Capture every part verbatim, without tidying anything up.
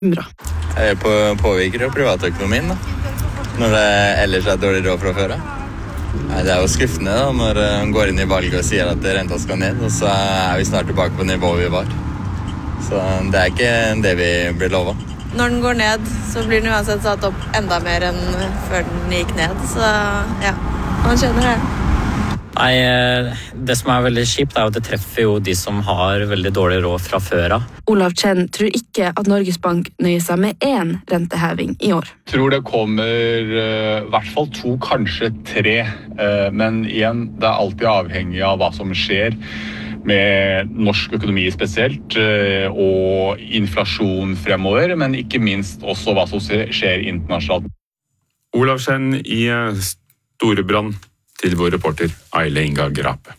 Bra. Det på, påvirker jo privatøkonomien da, når det ellers er dårlig råd fra før. Nei, det er jo skuffende da, når man går inn i valget og sier at renta skal ned, og så er vi snart tilbake på nivået vi var. Så det er ikke det vi blir lovet. Når den går ned, så blir den uansett satt opp enda mer enn før den gikk ned, så ja, man skjønner det. Nei, det som er veldig kjipt er at det treffer jo de som har veldig dårlig råd fra før av. Olav Kjenn tror ikke at Norges Bank nøyer seg med én renteheving i år. Jeg tror det kommer i hvert fall to, kanskje tre, men igjen, det er alltid avhengig av hva som skjer med norsk økonomi spesielt, og inflasjon fremover, men ikke minst også hva som skjer internasjonalt. Olav Kjenn i Storebrand til vår reporter Aile Inga Grape.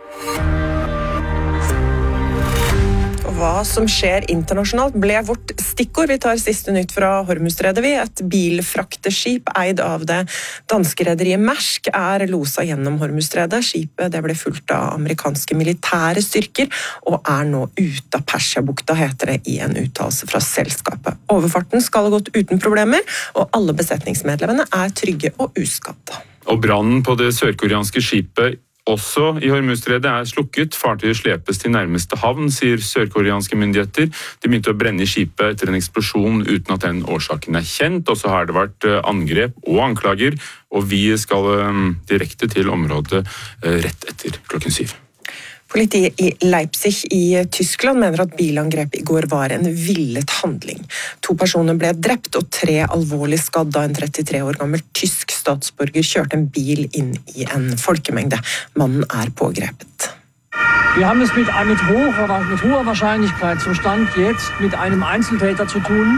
Hva som skjer internasjonalt ble vårt stikkord. Vi tar siste nytt fra Hormuzstredet. Et bilfrakteskip eid av det danske rederiet Maersk er losa gjennom Hormuzstredet. Skipet det ble fulgt av amerikanske militære styrker og er nå ute av Persiabukta, heter det i en uttalelse fra selskapet. Overfarten skal ha gått uten problemer, og alle besetningsmedlemmene er trygge og uskadde. Og brannen på det sørkoreanske skipet også i Hormuzstredet er slukket. Fartøyet slepes til nærmeste havn, sier sørkoreanske myndigheter. De begynte å brenne i skipet etter en eksplosjon uten at den årsaken er kjent. Og så har det vært angrep og anklager, og vi skal direkte til området rett etter klokken syv. Politiet i Leipzig i Tyskland mener at bilangrepet i går var en villet handling. To personer ble drept og tre alvorlig skadd da en trettitre år gammel tysk statsborger kjørte en bil inn i en folkemengde. Mannen er pågrepet. Wir haben es mit, mit, hoch, mit hoher Wahrscheinlichkeit zum Stand jetzt mit einem Einzeltäter zu tun.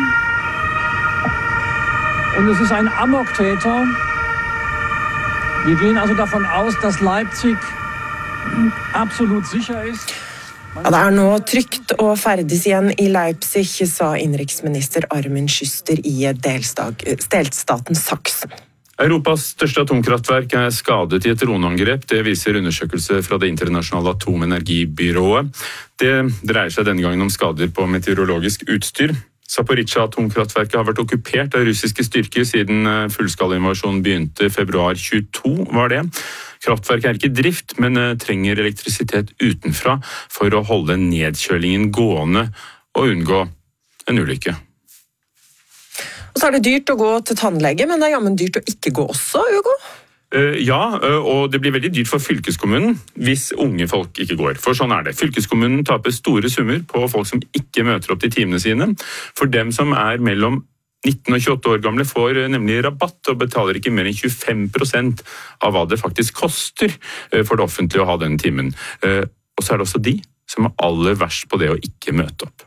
Und es ist ein Amoktäter. Wir gehen also davon aus, dass Leipzig absolutt sikker er. Ja, det er nå trygt å ferdes igjen i Leipzig, sa innenriksminister Armin Schuster i delstaten Sachsen. Europas største atomkraftverk er skadet i et droneangrep. Det viser undersøkelse fra det internasjonale atomenergibyrået. Det dreier seg denne gangen om skader på meteorologisk utstyr. Zaporizjzja-atomkraftverket har vært okkupert av russiske styrker siden fullskalainvasjonen begynte i februar tjueto, var det. Kraftverket er ikke i drift, men trenger elektrisitet utenfra for å holde nedkjølingen gående og unngå en ulykke. Og så er det dyrt å gå til tannlege, men det er jammen dyrt å ikke gå også, Hugo? Ja, og det blir veldig dyrt for fylkeskommunen hvis unge folk ikke går. For sånn er det. Fylkeskommunen taper store summer på folk som ikke møter opp til timene sine. For dem som er mellom nitten og tjueåtte år gamle får nemlig rabatt og betaler ikke mer enn tjuefem prosent av hva det faktisk koster for det offentlige å ha den timen. Og så er det også de som er aller verst på det å ikke møte opp.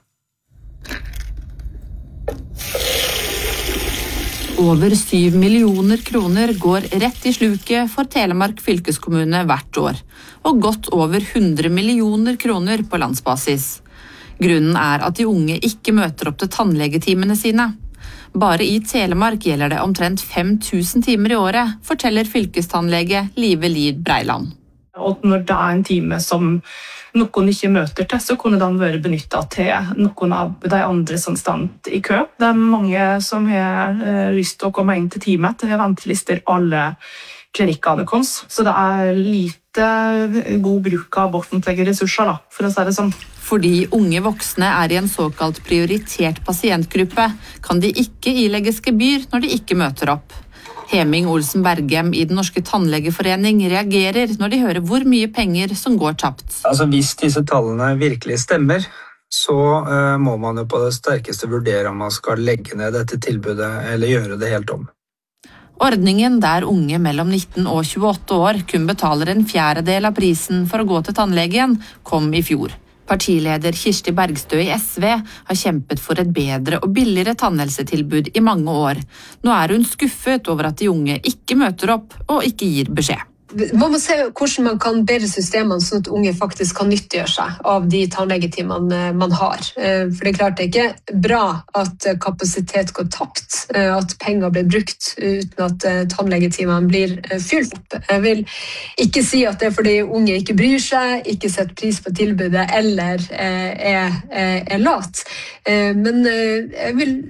Over syv millioner kroner går rett i sluket for Telemark fylkeskommune hvert år, og godt over hundre millioner kroner på landsbasis. Grunnen er at de unge ikke møter opp til tannlegetimene sine. Bare i Telemark gjelder det omtrent fem tusen timer i året, forteller fylkestannlege Live Lid Breiland. Og når det er en time som noen ikke møter til, så kunne den være benyttet til noen av de andre som stand i kø. Det er mange som har lyst til å komme inn til teamet. Det er ventelister alle klinikkene våre. Så det er lite god bruk av offentlige ressurser, da, for å si det sånn. Fordi unge voksne er i en såkalt prioritert pasientgruppe, kan de ikke ilegges gebyr når de ikke møter opp. Heming Olsen Bergem i Den norske tannlegeforening reagerer når de hører hvor mye penger som går tapt. Altså, hvis disse tallene virkelig stemmer, så uh, må man jo på det sterkeste vurdere om man skal legge ned dette tilbudet eller gjøre det helt om. Ordningen der unge mellom nitten og tjueåtte år kun betaler en fjerdedel av prisen for å gå til tannlegen, kom i fjor. Partileder Kirsti Bergstø i S V har kjempet for et bedre og billigere tannhelsetilbud i mange år. Nå er hun skuffet over at de unge ikke møter opp og ikke gir beskjed. Man må se hvordan man kan bedre systemene sånn at unge faktisk kan nyttiggjøre seg av de tannlegetimene man har. For det er klart det er ikke bra at kapasitet går tapt, at penger blir brukt uten at tannlegetimene blir fylt opp. Jeg vil ikke si at det er fordi unge ikke bryr seg, ikke setter pris på tilbudet eller er, er lat. Men jeg vil